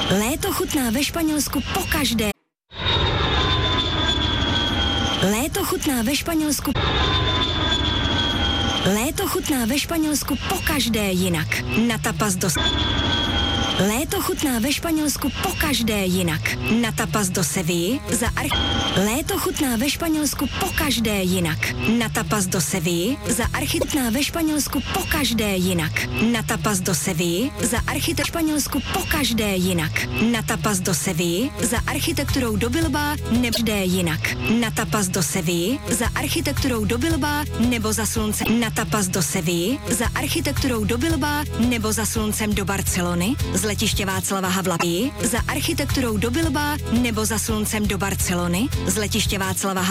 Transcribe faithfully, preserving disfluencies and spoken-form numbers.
Léto chutná ve Španělsku pokaždé. Léto chutná ve Španělsku. Léto chutná ve Španělsku pokaždé jinak. Na tapas do... Léto chutná ve Španělsku pokaždé jinak. Na tapas do Sevilly za arch... Léto chutná ve Španělsku pokaždé jinak. Na tapas do Sevilly za architektná ve Španělsku pokaždé jinak. Na tapas do Sevilly za architekt Španělsku pokaždé jinak. Na tapas do Sevilly za architekturou do Bilbaa nebždé jinak. Na tapas do Sevilly za architekturou do Bilbaa nebo za slunce. Na tapas do Sevilly za architekturou do Bilbaa nebo za sluncem do Barcelony. Z letiště Václava Havla za architekturou do Bilbaa nebo za sluncem do Barcelony. Z letiště Václava